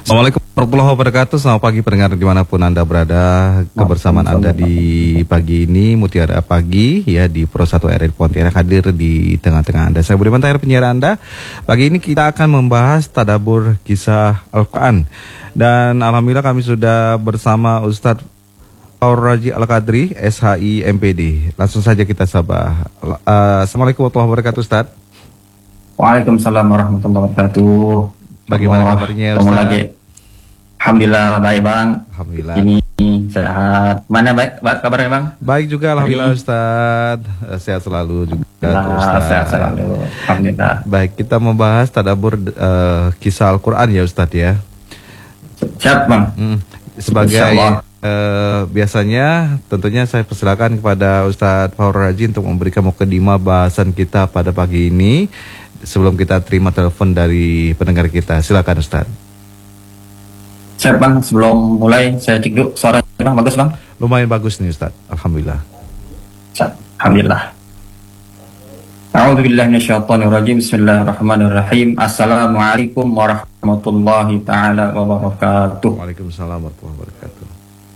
Assalamualaikum warahmatullahi wabarakatuh. Selamat pagi pendengar dimanapun Anda berada. Kebersamaan Anda di pagi ini Mutiara Pagi ya di Pro 1 RRI Pontianak hadir di tengah-tengah Anda. Saya Budiman Tahir, penyiar Anda. Pagi ini kita akan membahas tadabbur kisah Al-Quran. Dan alhamdulillah kami sudah bersama Ustadz Faur Raji Al-Qadri, SHI MPD. Langsung saja kita sapa. Assalamualaikum warahmatullahi wabarakatuh, Ustadz. Waalaikumsalam warahmatullahi wabarakatuh. Bagaimana kabarnya, Ustaz? Lagi. Alhamdulillah baik, Bang. Alhamdulillah. Ini sehat. Mana baik kabarnya, Bang? Baik juga, alhamdulillah, Ustaz. Sehat selalu juga, Ustaz. Sehat selalu. Alhamdulillah. Baik, kita membahas tadabbur kisah Al-Quran ya, Ustaz ya. Siap, Bang. Sebagai biasanya, tentunya saya persilakan kepada Ustadz Faur Raji untuk memberikan mukadimah bahasan kita pada pagi ini. Sebelum kita terima telepon dari pendengar kita, silakan Ustaz. Siap, Bang. Sebelum mulai saya cek dulu suaranya, Bang. Bagus, Bang? Lumayan bagus nih, Ustaz. Alhamdulillah. Siap. Alhamdulillah. A'udzubillahi minasyaitonirrajim. Bismillahirrahmanirrahim. Assalamualaikum warahmatullahi taala wabarakatuh. Waalaikumsalam warahmatullahi wabarakatuh.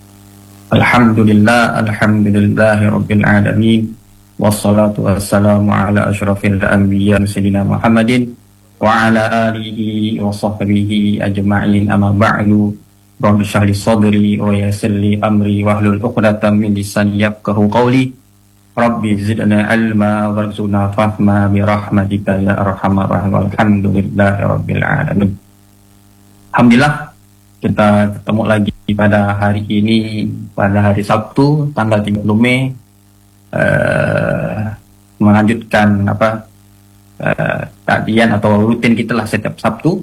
Alhamdulillahi rabbil alamin. Wassalatu wassalamu ala asyrafil anbiya sayyidina Muhammadin wa ala alihi wa sahbihi ajma'in, amma ba'du. Rabbi shrah li sadri wa yassir li amri wahlul 'uqdatam min lisani yafqahu qawli. Rabbi zidna ilma warzuqna fahma bi rahmatika ya arhamar rahimin. Alhamdulillahi rabbil alamin. Alhamdulillah kita ketemu lagi pada hari ini, pada hari Sabtu tanggal 30 Mei, melanjutkan kajian atau rutin kita lah setiap Sabtu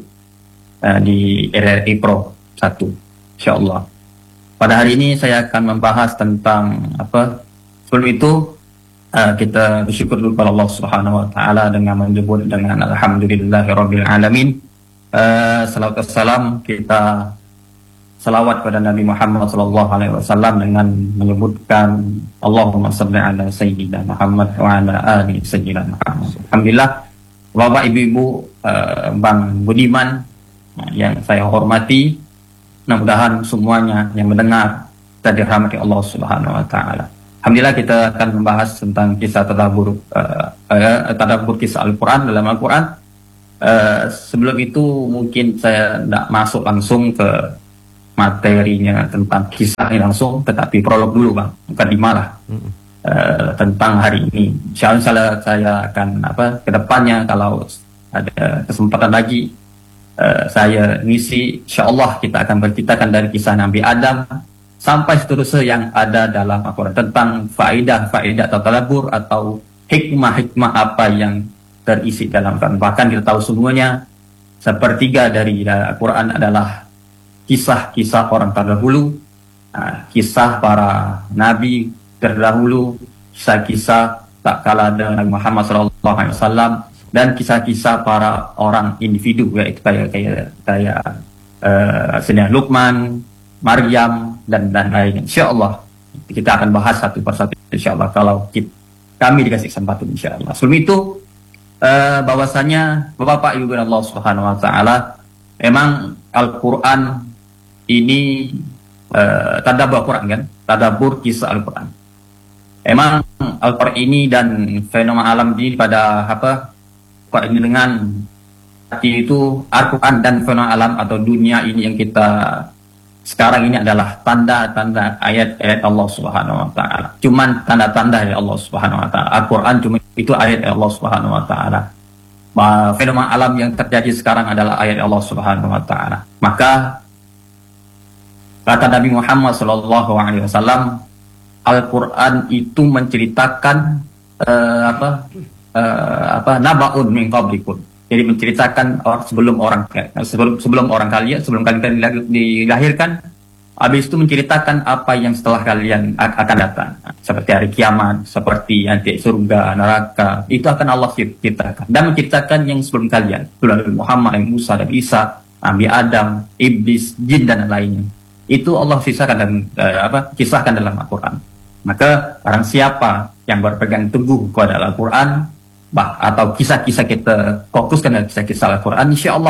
di RRI Pro 1, insyaallah. Pada hari ini saya akan membahas tentang sebelum itu kita bersyukur dulu kepada Allah Subhanahu wa taala dengan menyebut dengan alhamdulillahirabbil alamin. Salawat wassalam, kita salawat pada Nabi Muhammad SAW dengan menyebutkan Allahumma salli ala Sayyidina Muhammad wa ala ali Sayyidina Muhammad. Alhamdulillah, Bapak Ibu, Bang Budiman yang saya hormati, mudah-mudahan semuanya yang mendengar kita dirahmati Allah Subhanahu wa taala. Alhamdulillah kita akan membahas tentang kisah tadabbur kisah Al-Quran dalam Al-Quran. Sebelum itu mungkin saya tidak masuk langsung ke materinya tentang kisah ini langsung, tetapi prolog dulu, Bang, mukadimah lah tentang hari ini. Insyaallah saya akan kedepannya kalau ada kesempatan lagi saya ngisi, insyaallah kita akan berceritakan dari kisah Nabi Adam sampai seterusnya yang ada dalam Al-Quran tentang faedah tadabbur atau hikmah apa yang terisi dalam Al-Quran. Bahkan kita tahu semuanya sepertiga dari Al-Quran adalah kisah-kisah orang terdahulu, kisah para nabi terdahulu, kisah-kisah tak kalah dengan Nabi Muhammad SAW, dan kisah-kisah para orang individu yaitu kayak Sayyidina Luqman, Maryam dan lainnya. Insyaallah kita akan bahas satu persatu insyaallah kalau kami dikasih kesempatan insyaallah. Sebelum itu bahwasanya Bapak Ibu Allah Subhanahu wa taala, memang Al-Quran ini tadabbur Al-Quran kan, tadabbur kisah Al-Quran. Emang Al-Quran ini dan fenomena alam ini pada Quran ini dengan arti itu Al-Quran dan fenomena alam atau dunia ini yang kita sekarang ini adalah tanda-tanda ayat-ayat Allah Subhanahu wa taala. Cuman tanda-tanda dari Allah Subhanahu wa taala. Al-Quran cuma itu ayat Allah Subhanahu wa taala. Fenomena alam yang terjadi sekarang adalah ayat Allah Subhanahu wa taala. Maka kata Nabi Muhammad SAW, Al-Quran itu menceritakan naba'un min qablikum. Jadi menceritakan sebelum kalian dilahirkan, habis itu menceritakan apa yang setelah kalian akan datang. Seperti hari kiamat, seperti nanti surga, neraka, itu akan Allah ceritakan. Dan menceritakan yang sebelum kalian, Nabi Muhammad, Nabi Musa, Nabi Isa, Nabi Adam, Iblis, Jin dan lainnya. Itu Allah kisahkan dalam Al-Quran. Maka barang siapa yang berpegang teguh kepada Al-Quran atau kisah-kisah kita fokuskan dalam kisah-kisah Al-Quran, insya Allah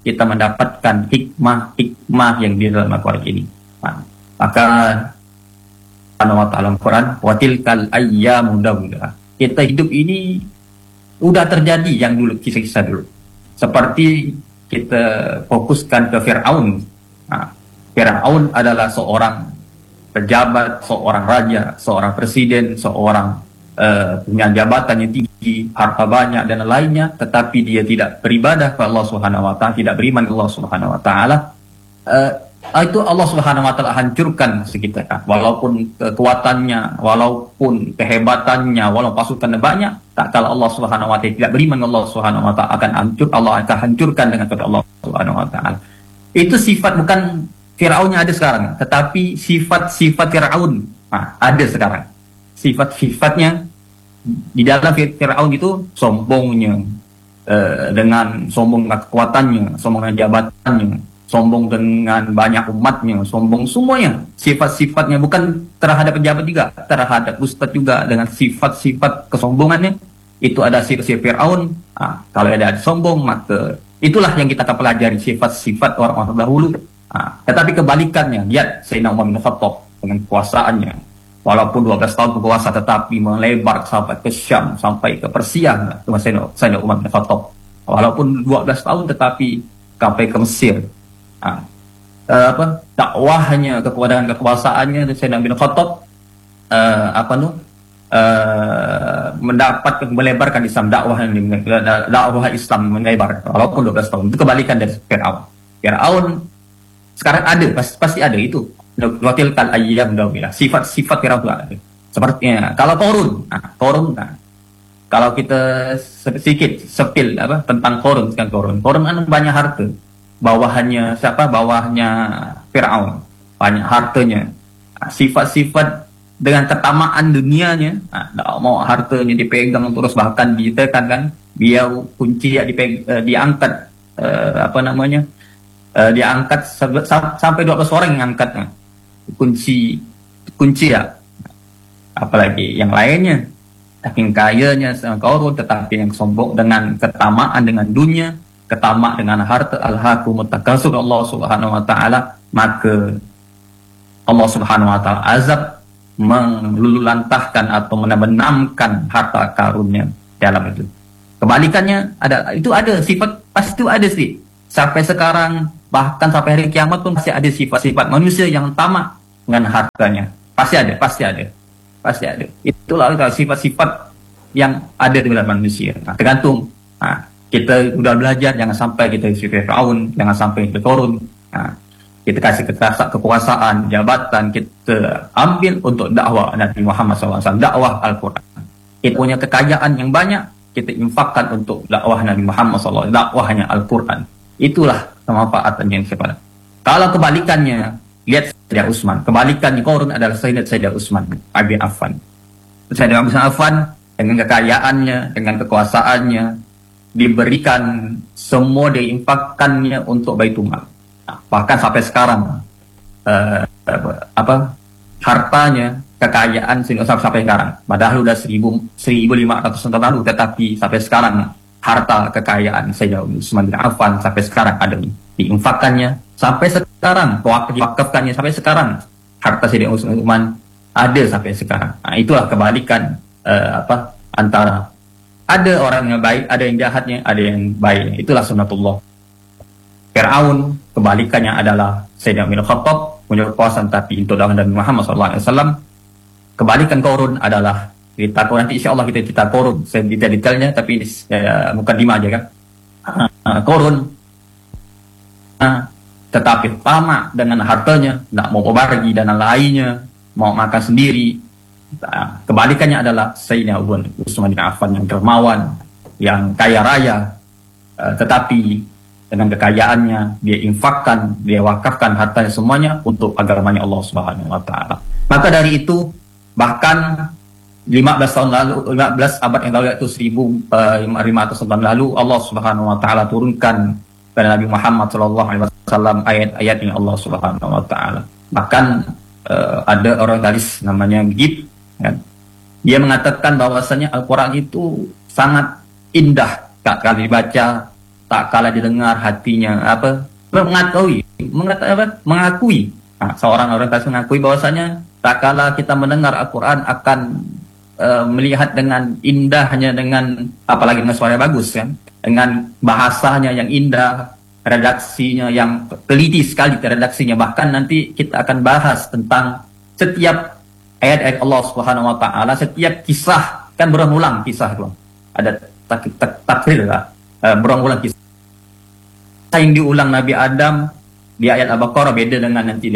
kita mendapatkan hikmah yang di dalam Al-Quran ini. Maka Subhanahu wa ta'ala Al-Quran, wa tilkal ayyamu dawilah. Kita hidup ini udah terjadi yang dulu, kisah-kisah dulu. Seperti kita fokuskan ke Fir'aun. Fir'aun adalah seorang pejabat, seorang raja, seorang presiden, seorang punya jabatan yang tinggi, harta banyak dan lainnya, tetapi dia tidak beribadah kepada Allah Subhanahu wa taala, tidak beriman kepada Allah Subhanahu wa taala. Itu Allah Subhanahu wa taala hancurkan sekitar. Walaupun kekuatannya, walaupun kehebatannya, walaupun pasukannya banyak, tak kalau Allah Subhanahu wa taala tidak beriman kepada Allah Subhanahu wa taala akan hancur, Allah akan hancurkan dengan kata Allah Subhanahu wa taala. Itu sifat bukan Fir'aunnya ada sekarang, tetapi sifat-sifat Fir'aun ada sekarang. Sifat-sifatnya di dalam Fir'aun itu sombongnya, dengan sombong dengan kekuatannya, sombong dengan jabatannya, sombong dengan banyak umatnya, sombong semuanya. Sifat-sifatnya bukan terhadap pejabat juga, terhadap ustadz juga, dengan sifat-sifat kesombongannya. Itu ada sifat Fir'aun. Kalau ada sombong, maka itulah yang kita akan pelajari, sifat-sifat orang-orang terdahulu. Tetapi kebalikannya, lihat Sayyidina Umar bin Khattab dengan kekuasaannya. Walaupun 12 tahun berkuasa, tetapi melebar sampai ke Syam, sampai ke Persia. Sayyidina Umar bin Khattab. Walaupun 12 tahun, tetapi sampai ke Mesir. Dakwahnya, kekuasaannya Sayyidina bin Khattab, melebarkan Islam, dakwah Islam melebar walaupun 12 tahun. Itu kebalikan dari Fir'aun. Fir'aun sekarang ada, pasti ada itu. Watilkal ayyam dawilah. Sifat-sifat Fir'aun itu ada. Sepertinya kalau Qarun, kalau kita sedikit sepil tentang Qarun kan, Qarun kan banyak harta. Bawahnya Fir'aun, banyak hartanya. Sifat-sifat dengan ketamaan dunianya, mau hartanya dipegang terus, bahkan ditekan kan, dia kunci diangkat, diangkat sampai 12 orang yang angkatnya, kunci ya, apalagi yang lainnya, saking kayanya Qarun, tetapi yang sombong dengan ketamaan dengan dunia, ketamak dengan harta, alhaakumut takasur, Allah Subhanahu wa taala, maka Allah Subhanahu wa taala azab, melululantahkan atau menamkan harta karunnya dalam itu. Kebalikannya ada sifat, pasti itu ada sih. Sampai sekarang, bahkan sampai hari kiamat pun masih ada sifat-sifat manusia yang tamak dengan hartanya. Pasti ada. Itulah sifat-sifat yang ada di dalam manusia. Tergantung. Kita udah belajar, jangan sampai kita seperti Fir'aun, jangan sampai kita Qarun. Kita kasih kekuasaan, jabatan, kita ambil untuk dakwah Nabi Muhammad SAW, dakwah Al-Quran. Kita punya kekayaan yang banyak, kita infakkan untuk dakwah Nabi Muhammad SAW, dakwahnya Al-Quran. Itulah kemanfaatan yang sebenarnya. Kalau kebalikannya, lihat Sayyidina Utsman. Kebalikannya Qarun adalah Sayyidina Utsman bin Affan. Sayyidina Utsman bin Affan dengan kekayaannya, dengan kekuasaannya, diberikan semua, diinfakkannya untuk Baitullah. Bahkan sampai sekarang hartanya, kekayaan sampai sekarang, padahal sudah 1500 tahun lalu, tetapi sampai sekarang harta kekayaan Sayyidina Utsman bin Affan sampai sekarang ada, diinfakkannya sampai sekarang, diwakafkannya sampai sekarang, harta Sayyidina Utsman ada sampai sekarang. Itulah kebalikan antara ada orang yang baik, ada yang jahatnya, ada yang baik. Itulah sunnatullah. Fir'aun kebalikannya adalah Sayyidina bin Khattab, punya kekuasaan tapi untuk Nabi Muhammad SAW. Kebalikan Qarun adalah, kita nanti insya Allah kita cerita Qarun detailnya, tapi mukadimah aja kan. Qarun tetapi tamak dengan hartanya, tidak mau berbagi dan lainnya, mau makan sendiri. Kebalikannya adalah Sayyidina Utsman bin Affan yang dermawan, yang kaya raya, tetapi dengan kekayaannya dia infakkan, dia wakafkan hartanya semuanya untuk agamanya Allah Subhanahu wa taala. Maka dari itu, bahkan 15 tahun lalu, 15 abad yang lalu, yaitu 1500 tahun lalu, Allah Subhanahu wa taala turunkan kepada Nabi Muhammad sallallahu alaihi wasallam ayat-ayat yang Allah Subhanahu wa taala. Bahkan ada orientalis namanya Gib, kan? Dia mengatakan bahwasanya Al-Quran itu sangat indah kalau dibaca, tak kala didengar hatinya mengakui. Nah, seorang orang kasih mengakui bahwasanya tak kala kita mendengar Al-Quran akan melihat dengan indahnya, dengan apalagi dengan suara bagus kan, dengan bahasanya yang indah, redaksinya yang teliti sekali redaksinya. Bahkan nanti kita akan bahas tentang setiap ayat-ayat Allah Subhanahu wa taala, setiap kisah kan berulang kisah itu. Ada takrir berulang kisah yang diulang Nabi Adam di ayat Al-Baqarah beda dengan nanti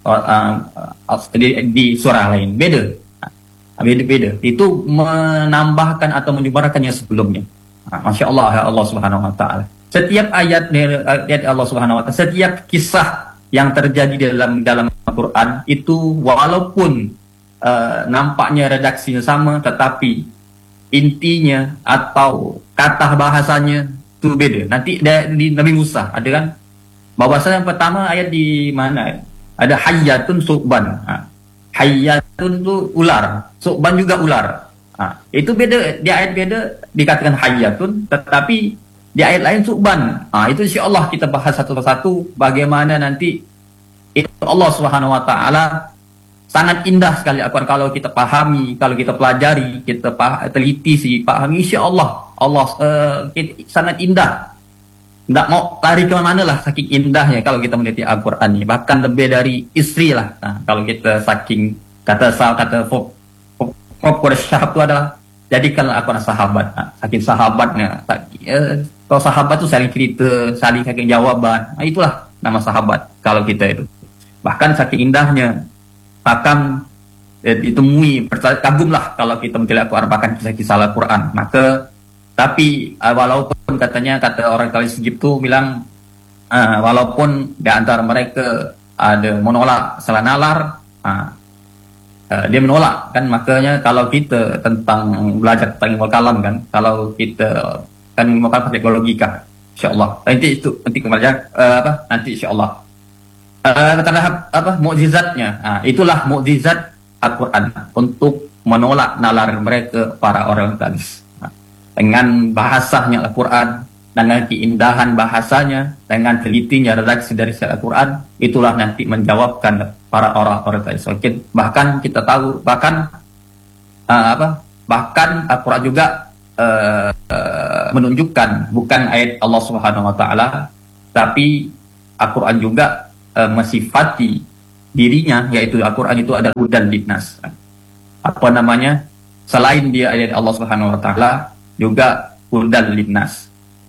di surah lain, beda. Beda-beda. Itu menambahkan atau menyebarkan yang sebelumnya. Masya Allah, ya Allah Subhanahu wa taala. Setiap ayat Allah Subhanahu wa taala, setiap kisah yang terjadi dalam Al-Quran itu walaupun nampaknya redaksinya sama, tetapi intinya atau kata bahasanya itu beda. Nanti di Nabi Musa ada kan, bahwasanya yang pertama ayat di mana? Ada hayyatun su'ban. Hayyatun itu ular, su'ban juga ular. Itu beda, di ayat beda dikatakan hayyatun, tetapi di ayat lain su'ban. Itu insyaallah kita bahas satu persatu bagaimana nanti itu Allah Subhanahu wa taala sangat indah sekali Al-Quran kalau kita pahami, kalau kita pelajari, kita teliti pahami, insyaallah Allah sangat indah. Tidak mau lari ke mana lah saking indahnya kalau kita meneliti Al-Quran ini. Bahkan lebih dari istri lah. Nah, kalau kita saking kata syahab itu adalah jadikanlah Al-Quran sahabat. Nah, saking sahabatnya. Kalau sahabat itu saling cerita, saling jawaban. Nah, itulah nama sahabat kalau kita itu. Bahkan saking indahnya. Bahkan ditemui, kagumlah kalau kita meneliti Al-Quran, bahkan kisah-kisah Al-Quran. Maka tapi walaupun kata orang kali segitu bilang walaupun di antara mereka ada menolak salah nalar, dia menolak kan. Makanya kalau kita tentang belajar tentang ilmu kalam kan, kalau kita kan ilmu kalam pakai logika, insyaallah nanti kembali nanti insyaallah terhadap mukjizatnya. Itulah mukjizat Al-Quran untuk menolak nalar mereka para orang talis. Dengan bahasanya Al-Quran, dengan keindahan bahasanya, dengan telitinya redaksi dari Al-Quran, itulah nanti menjawabkan para orang-orang tadi. Bahkan kita tahu, bahkan Al-Quran juga menunjukkan bukan ayat Allah Subhanahu wa taala, tapi Al-Quran juga mensifati dirinya, yaitu Al-Quran itu adalah hudan linnas. Selain dia ayat Allah Subhanahu wa taala, juga hudan linnas,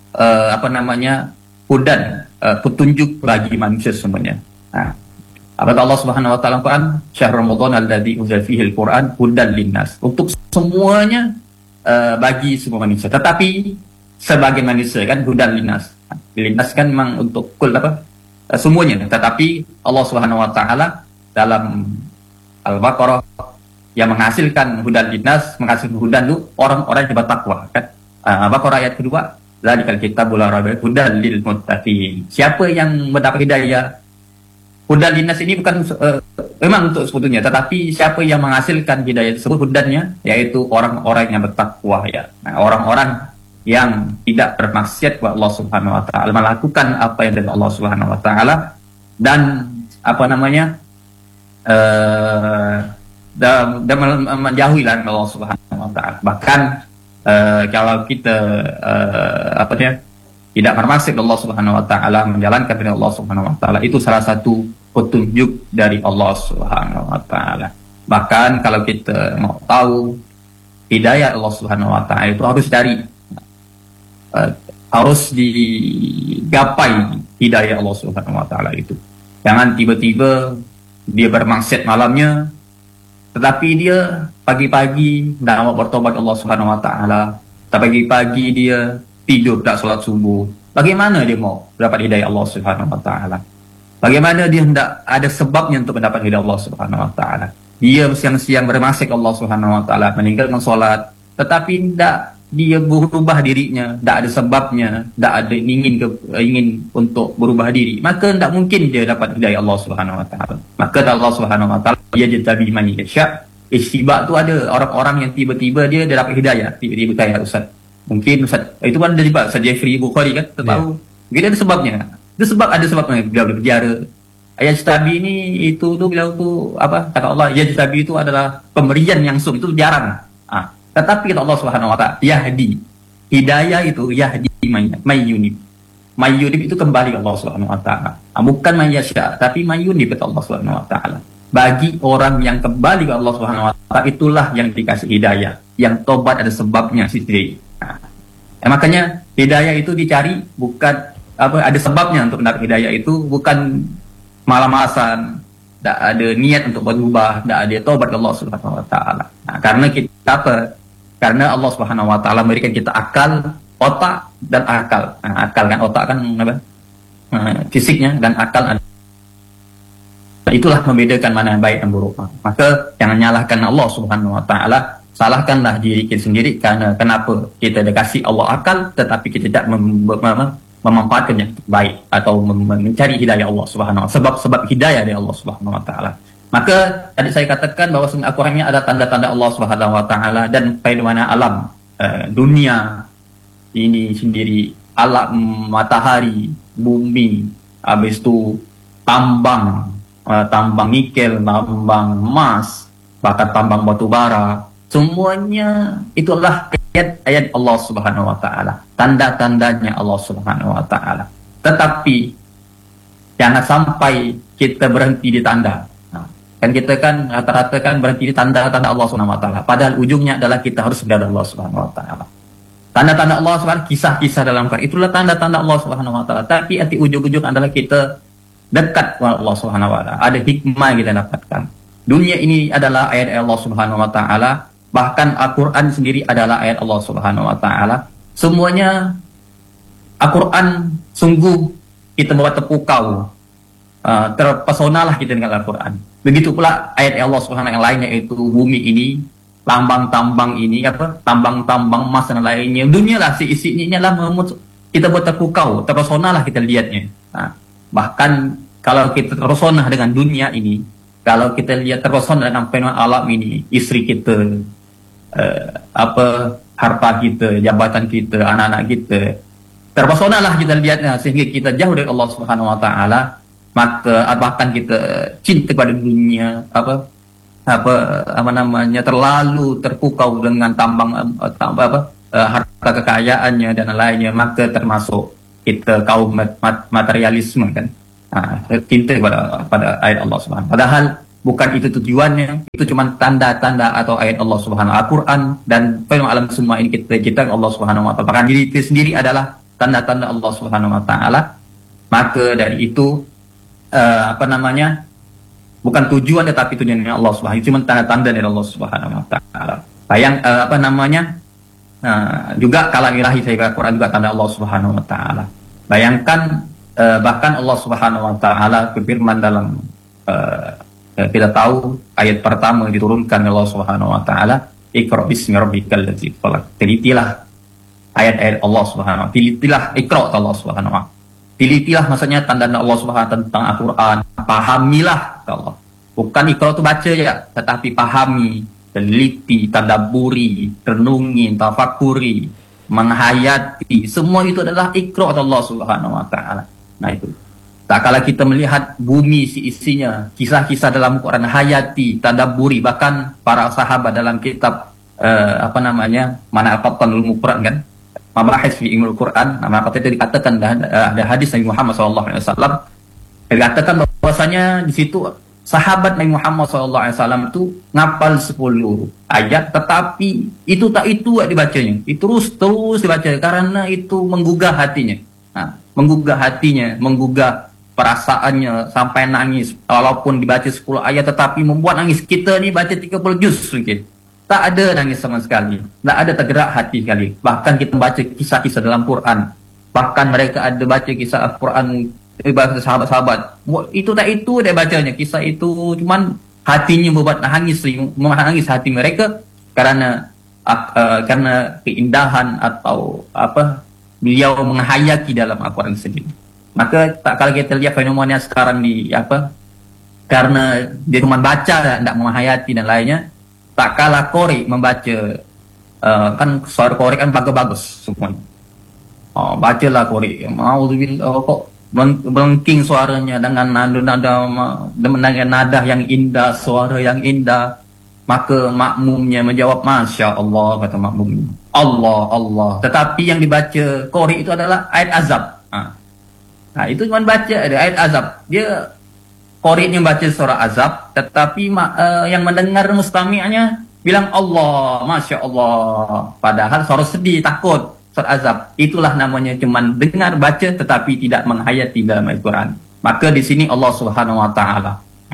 hudan, petunjuk bagi manusia semuanya. Allah Subhanahu wa taala Quran, syahrul ramadan alladzi unzila fihi al-Quran hudan linnas, untuk semuanya, bagi semua manusia. Tetapi sebagai manusia kan hudan linnas. Linnas kan memang untuk semuanya. Tetapi Allah Subhanahu wa taala dalam Al-Baqarah yang menghasilkan hudan linnas, menghasilkan hudan itu orang-orang yang bertakwa kan. Baqarah ayat kedua, zalikal kitabul la raiba hudan lil muttaqin. Siapa yang mendapat hidayah, hudan linnas ini bukan memang untuk sebetulnya, tetapi siapa yang menghasilkan hidayah tersebut hudannya, yaitu orang-orang yang bertakwa ya. Orang-orang yang tidak bermaksiat kepada Allah Subhanahu wa taala, melakukan apa yang dari Allah Subhanahu wa taala, dan dan menjauhi larangan Allah Subhanahu wa taala. Bahkan kalau kita tidak bermaksud Allah Subhanahu wa taala, menjalankan perintah Allah Subhanahu wa taala, itu salah satu petunjuk dari Allah Subhanahu wa taala. Bahkan kalau kita mau tahu hidayah Allah Subhanahu wa taala itu harus digapai hidayah Allah Subhanahu wa taala itu. Jangan tiba-tiba dia bermaksiat malamnya, tetapi dia pagi-pagi tidak mau bertobat Allah Subhanahu wa taala. Pagi-pagi dia tidur tak sholat subuh. Bagaimana dia mau dapat hidayah Allah Subhanahu wa taala? Bagaimana dia tidak ada sebabnya untuk mendapat hidayah Allah Subhanahu wa taala? Dia siang-siang bermaksiat Allah Subhanahu wa taala, meninggalkan sholat, tetapi tidak dia berubah dirinya, tidak ada sebabnya, tidak ada ingin untuk berubah diri, maka tidak mungkin dia dapat hidayah Allah Subhanahu wa taala. Maka Allah Subhanahu wa taala yajtabi man yasha. Istibak tu ada orang-orang yang tiba-tiba dia dapat hidayah, tiba-tiba kaya Ustaz. Mungkin itu kan dari Ustaz Jeffrey Bukhari kan, kita tahu. Mungkin ada sebabnya. Itu sebab ada sebabnya beliau berbicara. Yajtabi ini itu tuh beliau tuh apa kata Allah, yajtabi itu adalah pemberian yang langsung, itu jarang. Tetapi kata Allah Subhanahu wa taala, yahdi. Hidayah itu yahdi mayyunib. Mayyunib itu kembali Allah Subhanahu wa taala. Bukan mayyasya, tapi mayyunib kata Allah Subhanahu wa taala. Bagi orang yang kembali ke Allah Subhanahu wa taala, itulah yang dikasih hidayah. Yang tobat ada sebabnya sendiri. Makanya hidayah itu dicari bukan ada sebabnya untuk mendapat hidayah itu, bukan malam-malasan, tidak ada niat untuk berubah, tidak ada tobat ke Allah Subhanahu wa taala. Karena kita Karena Allah Subhanahu wa taala memberikan kita akal, otak dan akal. Akal kan, otak kan apa? Fisiknya, dan akal. Itulah membedakan mana yang baik dan buruk. Maka jangan nyalahkan Allah Subhanahu wa taala, salahkanlah diri kita sendiri. Karena kenapa kita dikasih Allah akal tetapi kita tidak memanfaatkannya baik atau mencari hidayah Allah Subhanahu wa taala, sebab hidayah dari Allah Subhanahu wa taala. Maka tadi saya katakan bahawa Al-Quran ada tanda-tanda Allah Subhanahu wa taala, dan fenomena alam dunia ini sendiri, alam matahari, bumi, habis itu tambang nikel, tambang emas, bahkan tambang batu bara, semuanya itulah ayat Allah Subhanahu wa taala, tanda-tandanya Allah Subhanahu wa taala. Tetapi jangan sampai kita berhenti di tanda. Kan kita kan rata-rata kan berhenti di tanda-tanda Allah Subhanahu wa taala. Padahal ujungnya adalah kita harus berada Allah Subhanahu wa taala. Tanda-tanda Allah Subhanahu, kisah-kisah dalam Quran, itulah tanda-tanda Allah Subhanahu wa taala. Tapi arti ujung-ujung adalah kita dekat dengan Allah Subhanahu wa taala. Ada hikmah yang kita dapatkan. Dunia ini adalah ayat Allah Subhanahu wa taala, bahkan Al-Quran sendiri adalah ayat Allah Subhanahu wa taala. Semuanya Al-Quran sungguh kita buat terpukau, terpesonalah kita dengan Al-Quran. Begitu pula ayat Allah Subhanahu yang lainnya, yaitu bumi ini, tambang-tambang ini, tambang-tambang emas dan lainnya. Dunia lah isi-isinya lah kita buat terpukau, terpesonalah kita lihatnya. Bahkan kalau kita terpesona dengan dunia ini, kalau kita lihat terpesona dengan fenomena alam ini, istri kita, harta kita, jabatan kita, anak-anak kita, terpesonalah kita lihatnya, sehingga kita jauh dari Allah Subhanahu wa taala. Maka bahkan kita cinta kepada dunia, terlalu terpukau dengan harta kekayaannya dan lainnya, maka termasuk kita kaum materialisme kan. Cinta pada ayat Allah Subhanahu. Padahal bukan itu tujuannya, itu cuma tanda-tanda atau ayat Allah Subhanahu, Al-Quran dan fenomena alam semua ini kita Allah Subhanahu wa taala. Bahkan diri kita sendiri adalah tanda-tanda Allah Subhanahu wa taala. Maka dari itu bukan tujuan tetapi tujuannya Allah Subhanahu, cuma tanda-tanda dari Allah Subhanahu wa taala. Juga kalam ilahi, saya kira Quran juga tanda Allah Subhanahu wa taala. Bayangkan bahkan Allah Subhanahu wa taala berfirman dalam kita tahu ayat pertama diturunkan oleh Allah Subhanahu wa taala, Iqra bismi rabbikal ladzi khalaq. Telitilah ayat-ayat Allah Subhanahu wa taala. Telitilah Iqra Allah Subhanahu wa taala. Telitilah maksudnya tanda Allah Subhanahu tentang Al-Quran. Pahamilah Allah. Bukan Iqra itu baca ya, tetapi pahami, teliti, tadabburi, renungi, tafakuri, menghayati. Semua itu adalah Iqra Allah Subhanahu wa taala. Nah itu. Tak kala kita melihat bumi isinya, kisah-kisah dalam Quran, hayati, tadabburi, bahkan para sahabat dalam kitab mana al-Qattanul Quran kan, mabahis fi ilmu Quran, maka itu dikatakan ada hadis Nabi Muhammad SAW dikatakan bahwasanya di situ sahabat Nabi Muhammad SAW itu ngapal 10 ayat, tetapi itu dibacanya, itu terus dibaca karena itu menggugah hatinya, menggugah perasaannya sampai nangis. Walaupun dibaca 10 ayat tetapi membuat nangis. Kita ni baca 30 juz mungkin tak ada nangis sama sekali, tak ada tergerak hati sekali. Bahkan kita baca kisah-kisah dalam Quran, bahkan mereka ada baca kisah Al-Quran, bahasa sahabat-sahabat, itu dia bacanya, kisah itu cuman hatinya membuat menangis hati mereka karena keindahan atau beliau menghayati dalam Al-Quran sendiri. Maka kalau kita lihat fenomena sekarang karena dia cuma baca, tidak menghayati dan lainnya, tak kalah qori membaca kan suara korek kan bagus semuanya. Bacalah korek. Ma'udzubillah kok melengking suaranya dengan nada yang indah, suara yang indah. Maka makmumnya menjawab, Masya Allah, kata makmumnya. Allah. Tetapi yang dibaca korek itu adalah ayat azab. Itu cuma baca ada ayat azab. Dia koreknya baca surah azab, tetapi yang mendengar mustami'nya bilang Allah, Masya Allah. Padahal suara sedih, takut, surah azab. Itulah namanya cuman dengar baca tetapi tidak menghayati dalam Al-Quran. Maka di sini Allah Subhanahu Wa Taala.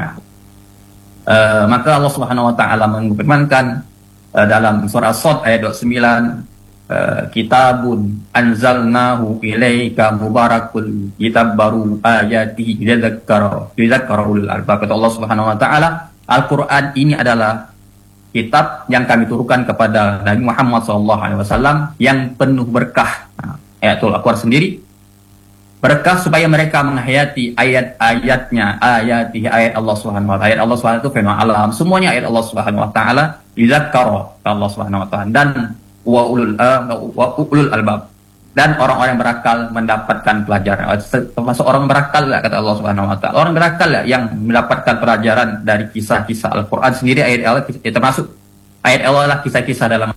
Maka Allah Subhanahu Wa Taala mengfirmankan dalam surah As-Sad ayat 29, kitabun anzalnahu ilaika mubarakul kitab baru ayatihi lidzakara ulul albab. Kata Allah Subhanahu Wa Taala, Al-Quran ini adalah kitab yang kami turunkan kepada Nabi Muhammad SAW yang penuh berkah. Ayatul Al-Quran sendiri berkah supaya mereka menghayati ayat-ayatnya, ayat Allah Subhanahu Wa Taala. Ayat Allah Subhanahu Wa Taala itu firman alam, semuanya ayat Allah Subhanahu Wa Taala lidzakara Allah Subhanahu Wa Taala, dan wa ulul albab, dan orang-orang berakal mendapatkan pelajaran. Termasuk orang berakal lah, kata Allah Subhanahu Wa Taala. Orang berakal lah yang mendapatkan pelajaran dari kisah-kisah Al-Quran sendiri. Ayat Allah termasuk ayat Allah lah kisah-kisah dalam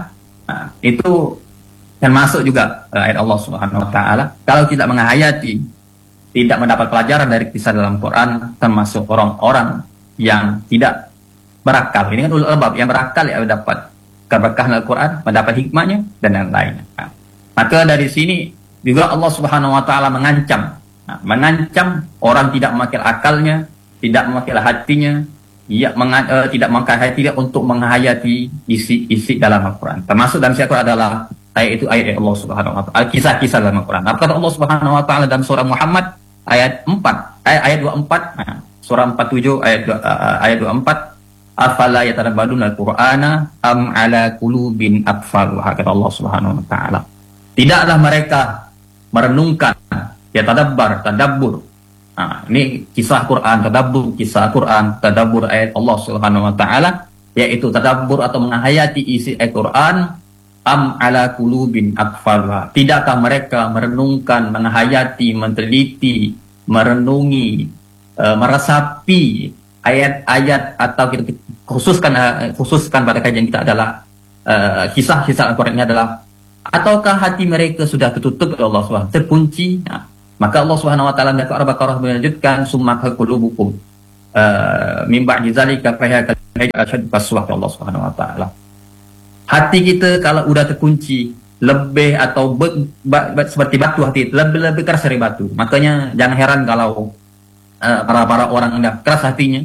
itu termasuk juga ayat Allah Subhanahu Wa Taala. Kalau tidak menghayati, tidak mendapat pelajaran dari kisah dalam Quran, termasuk orang-orang yang tidak berakal. Ini kan ulul albab, yang berakal ya dapat keberkahan Al-Quran, mendapat hikmahnya dan yang lainnya. Maka dari sini juga Allah Subhanahu Wa Taala mengancam orang tidak memakai akalnya, tidak memakai hatinya, tidak memakai hatinya untuk menghayati isi dalam Al-Quran. Termasuk dalam Al-Quran adalah ayat itu ayat Allah Subhanahu Wa Taala, kisah-kisah dalam Al-Quran. Apa kata Allah Subhanahu Wa Taala dalam surah Muhammad ayat 4, ayat 24, surah 47 ayat 24, afala yatadabbaduna al-Qur'ana am ala qulubin aqfaluha, kata Allah Subhanahu Wa Taala. Tidaklah mereka merenungkan, tadabbur. Ini kisah Quran, tadabbur kisah Quran, tadabbur ayat Allah Subhanahu Wa Taala, yaitu tadabbur atau menghayati isi ayat Quran. Am ala qulubin aqfaluha, tidakkah mereka merenungkan, menghayati, meneliti, merenungi, meresapi ayat-ayat, atau kita khususkan pada kajian kita adalah kisah-kisah Al-Quran ini adalah, ataukah hati mereka sudah tertutup oleh Allah SWT, terkunci? Maka Allah Subhanahu Wa Taala dalam Al-Baqarah melanjutkan, summa qulubukum min ba'di zalika fahiya ashad qaswah, Allah Subhanahu Wa Taala. Hati kita kalau udah terkunci lebih atau seperti batu, hati lebih keras dari batu. Makanya jangan heran kalau para orang yang keras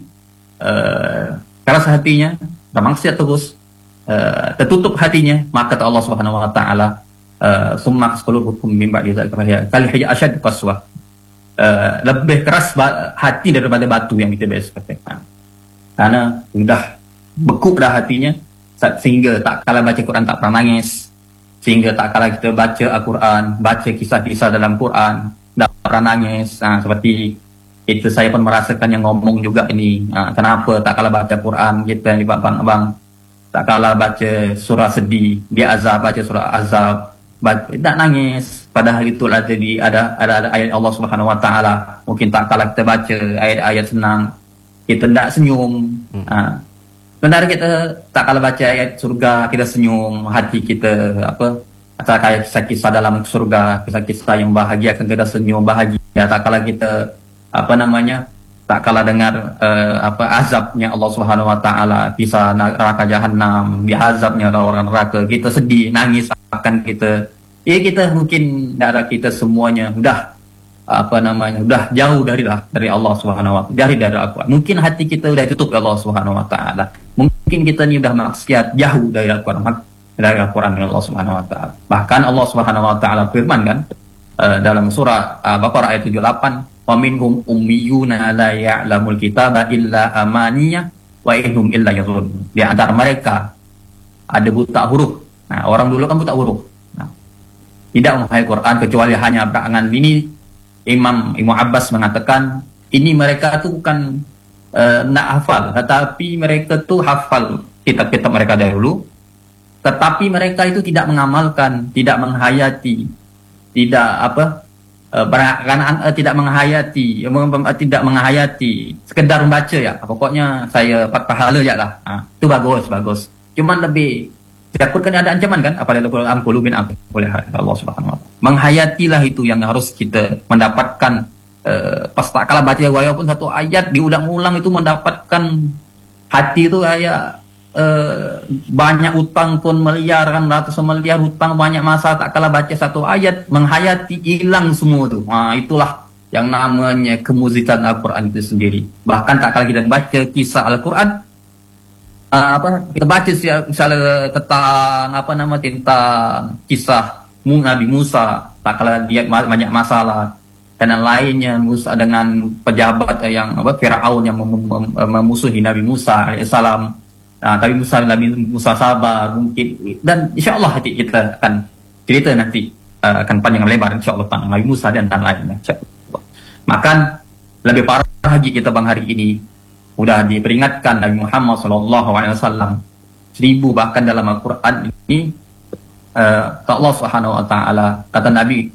hatinya bermaksiat terus, tertutup hatinya, maka kata Allah Subhanahu Wa Taala, summa qulubukum min ba'di dzalika kal hijaz ashad qaswah, lebih keras hati daripada batu yang kita biasa katakan, karena sudah beku dah hatinya, sehingga tak kala baca Quran tak pernah nangis, sehingga tak kala kita baca Al-Quran, baca kisah-kisah dalam Quran tak pernah nangis. Seperti itu saya pun merasakan yang ngomong juga ini. Kenapa tak kala baca Quran kita ni bang, tak kala baca surah sedih, dia azab, baca surah azab, tak nangis. Padahal itu ada ayat Allah Subhanahu Wa Taala. Mungkin tak kala kita baca ayat-ayat senang, kita tak senyum. Sebenarnya kita tak kala baca ayat surga, kita senyum, hati kita atau kayak kisah-kisah dalam surga, kisah-kisah yang bahagia, kan kita senyum bahagia. Tak kala kita tak kala dengar azabnya Allah Subhanahu Wa Taala, kisah neraka jahanam, diazabnya orang neraka, kita sedih, nangis akan kita. Kita mungkin darah kita semuanya udah jauh dari Allah Subhanahu Wa Taala, dari Al-Quran. Mungkin hati kita udah tutup Allah Subhanahu Wa Taala. Mungkin kita ni udah maksiat, jauh dari Al-Quran, Allah Subhanahu Wa Taala. Bahkan Allah Subhanahu Wa Taala firman kan dalam surah Baqarah ayat 78, wa minhum ummiyuna la ya'lamul kitaba illa amaniyah wa innahum illa yadhunnun. Di antara mereka ada buta huruf. Orang dulu kan buta huruf. Tidak memahami Quran kecuali hanya berangan. Ini Imam Abbas mengatakan, ini mereka tu bukan nak hafal, tetapi mereka tu hafal kitab-kitab mereka dahulu, tetapi mereka itu tidak mengamalkan, tidak menghayati, tidak tidak menghayati, sekedar membaca ya. Pokoknya saya dapat pahala ya lah. Itu bagus. Cuman lebih takutkan ada ancaman kan? Apalagi qulubin oleh Allah Subhanahu wa taala. Menghayatilah itu yang harus kita mendapatkan. Pas tak kalah baca walaupun satu ayat diulang-ulang itu mendapatkan hati itu kayak banyak utang pun miliar kan, ratusan miliar hutang, banyak masa tak kalah baca satu ayat menghayati hilang semua tu. Itulah yang namanya kemuzikan Al-Quran itu sendiri. Bahkan tak kalah kita baca kisah Al-Quran, kita baca misalnya tentang kisah Nabi Musa, tak kalah dia banyak masalah dan lainnya, Musa dengan pejabat yang Firaun yang memusuhi Nabi Musa alaihissalam. Nabi Musa sabar mungkin, dan insya Allah kita akan cerita nanti akan panjang lebar insya Allah tentang Nabi Musa dan lainnya. Maka lebih parah lagi kita bang hari ini sudah diperingatkan Nabi Muhammad SAW 1000 bahkan dalam Al-Quran ini Allah Subhanahu Wa Taala kata Nabi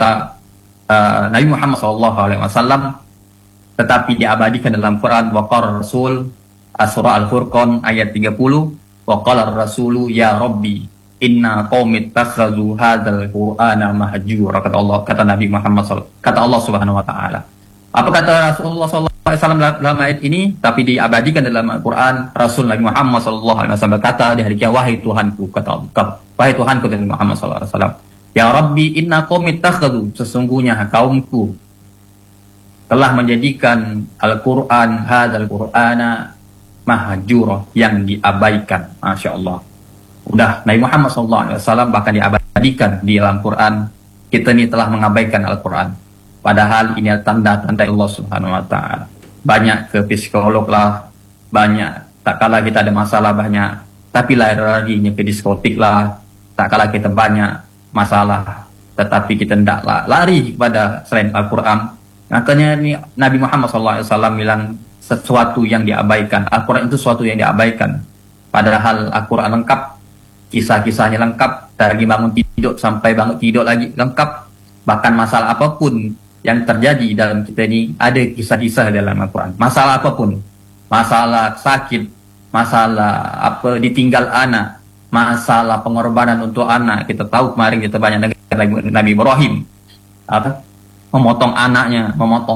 Muhammad SAW, tetapi diabadikan dalam Quran waqar Rasul Surah Al-Furqan ayat 30, wa qala ar-rasulu ya rabbi inna qaumi ittakhadhu hadzal qur'ana mahjura, kata Nabi Muhammad kata Allah Subhanahu wa taala. Apa kata Rasulullah sallallahu alaihi wasallam dalam ayat ini? Tapi diabadikan dalam Al-Qur'an, Rasul Nabi Muhammad sallallahu alaihi wasallam berkata di hari kiamat, wahai Tuhanku, kata Allah, wahai Tuhanku Nabi Muhammad sallallahu alaihi wasallam, ya rabbi inna qaumi ittakhadhu, sesungguhnya kaumku telah menjadikan Al-Qur'an hadzal qur'ana mahjura, yang diabaikan. Masya Allah. Udah Nabi Muhammad SAW bahkan diabadikan di dalam Quran. Kita ini telah mengabaikan Al-Quran. Padahal ini tanda-tanda Allah Subhanahu Wa Taala. Banyak ke psikolog lah, banyak. Tak kala kita ada masalah banyak, tapi lari-larinya ke diskotik lah. Tak kala kita banyak masalah, tetapi kita tidaklah lari kepada selain Al-Quran. Makanya ini Nabi Muhammad SAW bilang sesuatu yang diabaikan. Al-Quran itu sesuatu yang diabaikan. Padahal Al-Quran lengkap, kisah-kisahnya lengkap, dari bangun tidur sampai bangun tidur lagi lengkap. Bahkan masalah apapun yang terjadi dalam kita ini, ada kisah-kisah dalam Al-Quran. Masalah apapun, masalah sakit, masalah ditinggal anak, masalah pengorbanan untuk anak. Kita tahu kemarin kita banyak dengar Nabi Ibrahim memotong anaknya,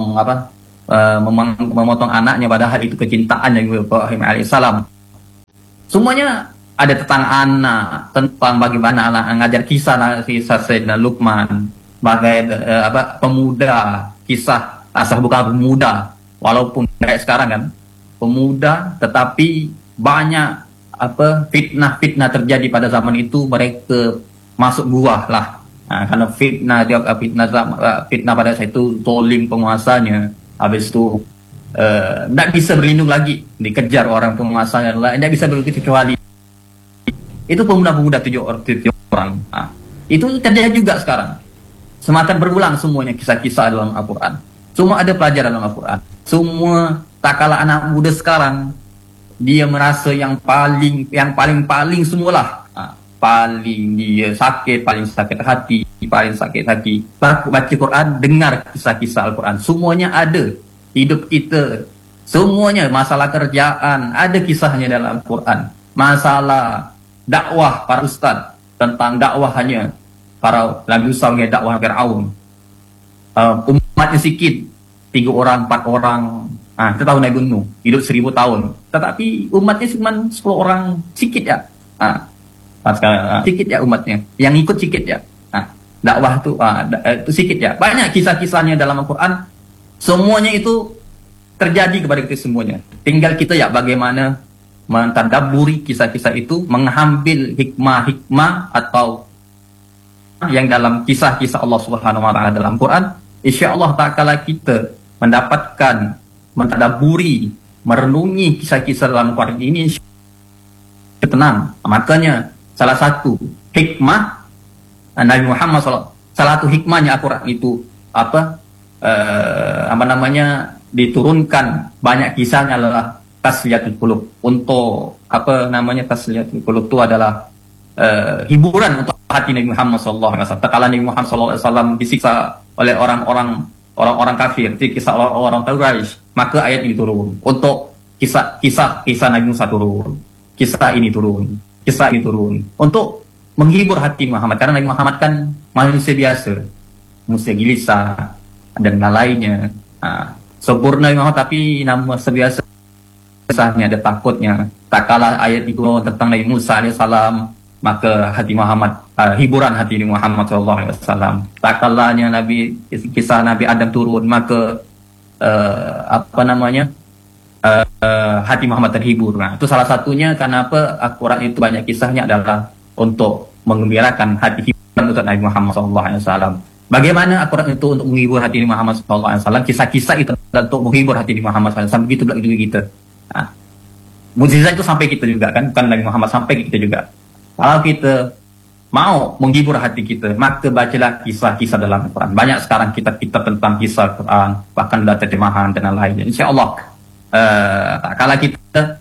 memotong anaknya, padahal itu kecintaan yang Ibrahim alaihissalam. Semuanya ada tentang anak, tentang bagaimana anak ngajar kisah Sayyidina Luqman, pemuda, kisah asal bukan pemuda, walaupun kayak sekarang kan pemuda, tetapi banyak fitnah terjadi pada zaman itu. Mereka masuk gua lah, karena fitnah pada saat itu zolim penguasanya. Habis itu tidak bisa berlindung lagi, dikejar orang penguasa yang lain, tidak bisa berlindung kecuali itu pemuda-pemuda 7 orang. Itu terjadi juga sekarang. Semakin berulang semuanya kisah-kisah dalam Al-Quran. Semua ada pelajaran dalam Al-Quran. Semua tak kalah anak muda sekarang, dia merasa yang paling semualah. Paling dia sakit, paling sakit hati. Baca Quran, dengar kisah-kisah Al-Quran. Semuanya ada. Hidup kita, semuanya, masalah kerjaan, ada kisahnya dalam Al-Quran. Masalah dakwah para ustaz, tentang dakwahnya para Nabi Musa, dakwah Firaun. Umatnya sikit, 3 orang, 4 orang. Kita tahu Nabi Nuh hidup 1000 tahun, tetapi umatnya cuma 10 orang, sikit ya. Sikit ya umatnya, yang ikut sikit ya. Dakwah itu sikit ya. Banyak kisah-kisahnya dalam Al-Quran. Semuanya itu terjadi kepada kita semuanya. Tinggal kita ya bagaimana mentadabburi kisah-kisah itu, mengambil hikmah atau yang dalam kisah-kisah Allah Subhanahu Wa Taala dalam Quran. Insya Allah ta'ala kita mendapatkan, mentadabburi, merenungi kisah-kisah dalam Quran ini, tenang. Makanya salah satu hikmah Nabi Muhammad SAW, salah satu hikmahnya Al-Quran itu diturunkan banyak kisahnya adalah tasliyatul qulub. Untuk tasliyatul qulub itu adalah hiburan untuk hati Nabi Muhammad SAW. Tatkala Nabi Muhammad SAW disiksa oleh orang kafir, disiksa oleh orang Quraisy, maka ayat ini turun untuk kisah Nabi Musa turun, kisah ini turun untuk menghibur hati Muhammad, karena Nabi Muhammad kan manusia biasa, manusia gelisah dan lainnya. Sempurna Nabi Muhammad tapi manusia biasa, kisahnya ada takutnya. Tak kalah ayat itu tentang Nabi Musa alaihissalam, maka hati Muhammad, hiburan hati Muhammad SAW. Tak kalahnya kisah Nabi Adam turun, maka hati Muhammad terhibur. Nah, itu salah satunya kenapa Al-Quran itu banyak kisahnya adalah untuk mengembirakan hati hiburan untuk Nabi Muhammad SAW. Bagaimana Al-Quran itu untuk menghibur hati Muhammad SAW? Kisah-kisah itu untuk menghibur hati Muhammad SAW. Begitu juga kita. Nah, mukjizat itu sampai kita juga kan, bukan Nabi Muhammad, sampai kita juga. Kalau kita mau menghibur hati kita, maka bacalah kisah-kisah dalam Al-Quran. Banyak sekarang kitab-kitab tentang kisah Al-Quran, bahkan ada terjemahan dan lain-lain. Insya Allah, kalau kita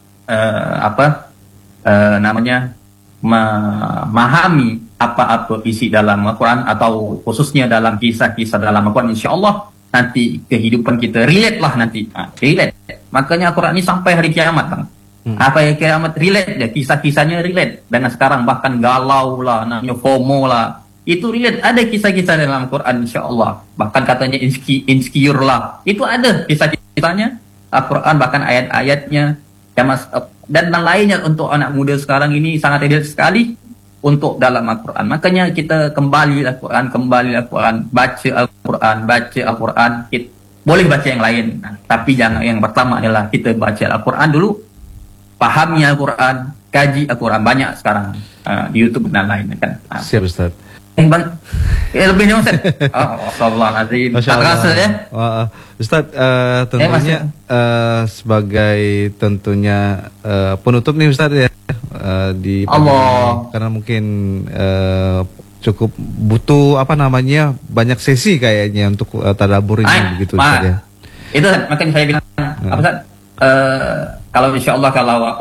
memahami apa-apa isi dalam Al-Quran, atau khususnya dalam kisah-kisah dalam Al-Quran, insya Allah nanti kehidupan kita relate lah nanti. Relate. Makanya Al-Quran ini sampai hari kiamat kan. Apa yang kiamat relate ya, kisah-kisahnya relate dengan sekarang, bahkan galau lah, namanya FOMO lah, itu relate. Ada kisah-kisah dalam Al-Quran insya Allah, bahkan katanya insecure lah, itu ada kisah-kisahnya Al-Quran, bahkan ayat-ayatnya dan lainnya. Untuk anak muda sekarang ini sangat relate sekali untuk dalam Al-Quran. Makanya kita kembali Al-Quran, baca Al-Quran. Boleh baca yang lain, tapi jangan, yang pertama adalah kita baca Al-Quran dulu, pahami Al-Quran, kaji Al-Quran. Banyak sekarang di YouTube dan lain kan. Siap Ustaz. Lebihnya Ustaz. Astagfirullahaladzim. Tak rasa ya. Ustaz, tentunya sebagai penutup nih Ustaz ya, di Allah, karena mungkin cukup butuh banyak sesi kayaknya untuk tadabbur ini begitu Ustaz ya. Itu makanya saya bilang Ustaz, kalau insya Allah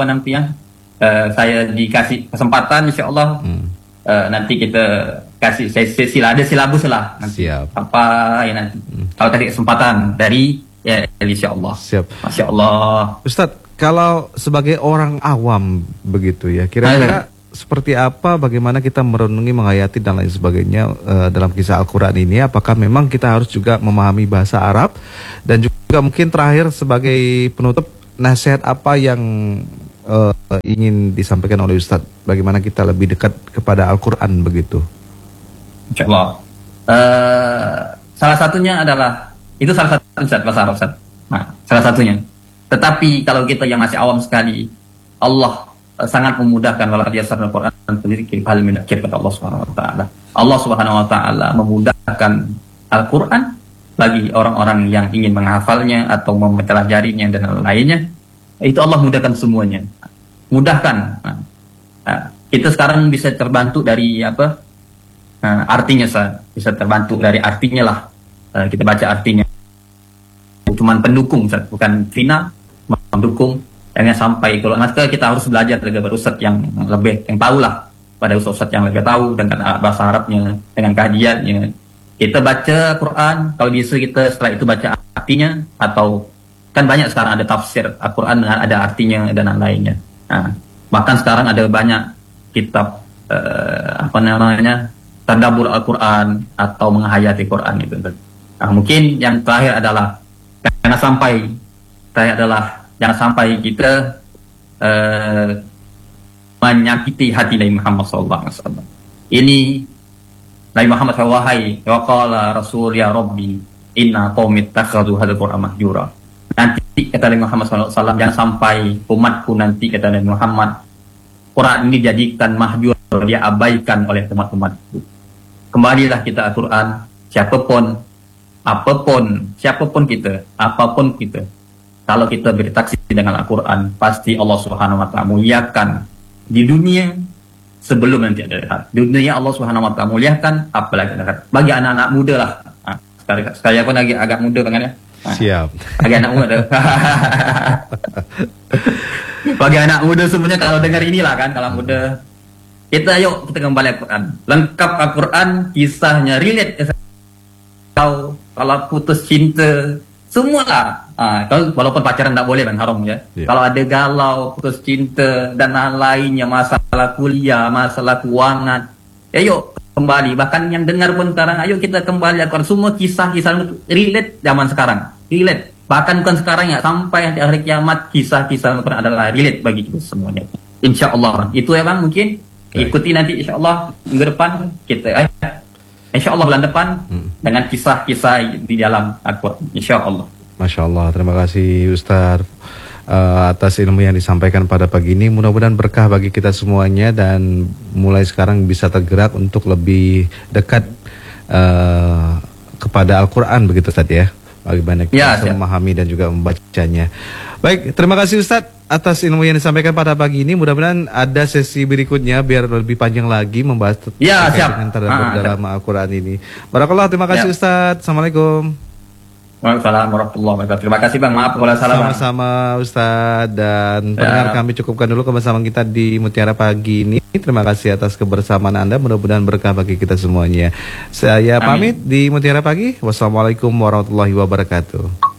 saya dikasih kesempatan, insya Allah nanti kita kasih sesi lah, ada silabus lah nanti. Siap. Apa ya nanti. Kalau tadi kesempatan dari ya insya Allah. Siap. Masya Allah. Ustadz, kalau sebagai orang awam begitu ya, kira-kira seperti apa, bagaimana kita merenungi, menghayati dan lain sebagainya dalam kisah Al-Quran ini? Apakah memang kita harus juga memahami bahasa Arab? Dan juga mungkin terakhir sebagai penutup, nasihat apa yang ingin disampaikan oleh Ustadz? Bagaimana kita lebih dekat kepada Al-Quran begitu? Insya Allah. Salah satunya adalah, itu salah satu Ustaz, bahasa Arab Ustaz. Nah, salah satunya. Tetapi kalau kita yang masih awam sekali, Allah sangat memudahkan walau dia sarana Al-Quran sendiri hal minakir kepada Allah Subhanahu wa taala. Allah Subhanahu wa taala memudahkan Al-Quran bagi orang-orang yang ingin menghafalnya atau mempelajarinya dan lainnya. Itu Allah mudahkan semuanya. Mudahkan. Kita sekarang bisa terbantu dari artinya, bisa terbantu dari artinya lah. Kita baca artinya. Cuman pendukung, bukan final, mendukung. Jangan sampai kalau maka kita harus belajar dari ustaz yang tahu lah, pada ustaz yang lebih tahu dengan bahasa Arabnya, dengan kajiannya. Kita baca Quran, kalau bisa kita setelah itu baca artinya, atau kan banyak sekarang ada tafsir Al-Quran dengan ada artinya dan lainnya. Bahkan sekarang ada banyak kitab tadabbur Al-Quran atau menghayati Quran itu. Mungkin yang terakhir adalah jangan sampai kita menyakiti hati Nabi Muhammad SAW. Ini Nabi Muhammad SAW, wahai waqala Rasul ya Rabbi inna qaumi ittakhadhu hadzal Qur'ana mahjura. Nanti kata Nabi Muhammad SAW, jangan sampai umatku nanti, kata Nabi Muhammad, Quran ini jadikan mahjur, dia abaikan oleh umat-umatku. Kembalilah kita Al-Quran, siapapun kita, kalau kita bertaksi dengan Al-Quran, pasti Allah Subhanahu wa taala muliakan di dunia sebelum nanti ada akhirat. Di dunia Allah Subhanahu wa taala muliakan, apalagi akhirat. Bagi anak-anak muda lah. Saya pun lagi agak muda kan ya. Siap. Bagi anak muda. Bagi anak muda sebenarnya kalau dengar inilah kan, kalau muda Kita yuk kita kembali Al-Quran. Lengkap Al-Quran, kisahnya relate. Kalau putus cinta, semua lah. Kalau walaupun pacaran tak boleh kan, haram ya. Kalau ada galau, putus cinta dan lainnya, masalah kuliah, masalah keuangan, yuk kembali. Bahkan yang dengar pun sekarang, ayo kita kembali Al-Quran. Semua kisah-kisah relate zaman sekarang, relate. Bahkan bukan sekarang ya, sampai nanti akhir kiamat kisah-kisah Al-Quran adalah relate bagi kita semuanya. Insya Allah. Itu ya Bang, mungkin ikuti nanti insya Allah minggu depan kita. Insya Allah bulan depan dengan kisah-kisah di dalam Al-Quran. Insya Allah. Masya Allah, terima kasih Ustaz atas ilmu yang disampaikan pada pagi ini. Mudah-mudahan berkah bagi kita semuanya dan mulai sekarang bisa tergerak untuk lebih dekat kepada Al-Quran begitu Ustaz ya. Bagaimana kita bisa memahami dan juga membacanya. Baik, terima kasih Ustaz atas ilmu yang disampaikan pada pagi ini. Mudah-mudahan ada sesi berikutnya biar lebih panjang lagi membahas dengan terdapat dalam Al-Quran ini. Barakallah, terima kasih Ustaz. Assalamualaikum. Waalaikumsalam warahmatullahi wabarakatuh. Terima kasih Bang, maaf kalau salah. Sama-sama Ustaz, dan pendengar kami cukupkan dulu kebersamaan kita di Mutiara Pagi ini. Terima kasih atas kebersamaan Anda, mudah-mudahan berkah bagi kita semuanya. Saya pamit di Mutiara Pagi. Wassalamualaikum warahmatullahi wabarakatuh.